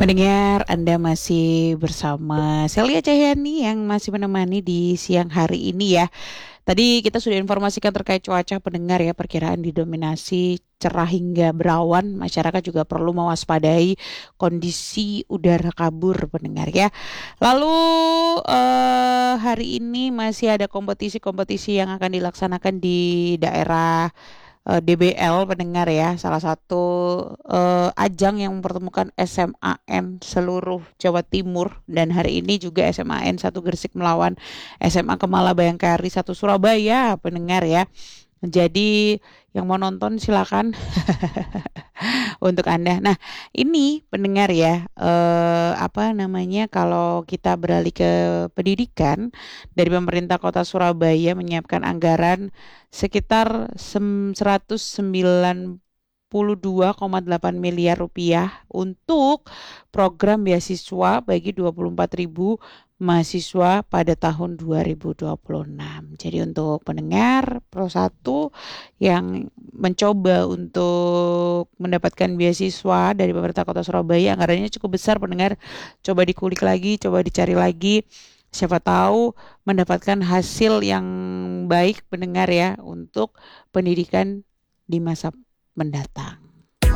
Pendengar, Anda masih bersama Celia Cahyani yang masih menemani di siang hari ini ya. Tadi kita sudah informasikan terkait cuaca pendengar ya, perkiraan didominasi cerah hingga berawan. Masyarakat juga perlu mewaspadai kondisi udara kabur pendengar ya. Lalu hari ini masih ada kompetisi-kompetisi yang akan dilaksanakan di daerah DBL pendengar ya, salah satu ajang yang mempertemukan SMAN seluruh Jawa Timur, dan hari ini juga SMAN 1 Gresik melawan SMA Kemala Bayangkari 1 Surabaya pendengar ya. Jadi yang mau nonton silakan untuk Anda. Nah, ini pendengar ya, apa namanya, kalau kita beralih ke pendidikan, dari pemerintah Kota Surabaya menyiapkan anggaran sekitar 192,8 miliar rupiah untuk program beasiswa bagi 24.000 mahasiswa pada tahun 2026. Jadi untuk pendengar Pro 1 yang mencoba untuk mendapatkan beasiswa dari pemerintah Kota Surabaya, anggarannya cukup besar pendengar. Coba dikulik lagi, coba dicari lagi. Siapa tahu mendapatkan hasil yang baik pendengar ya untuk pendidikan di masa mendatang.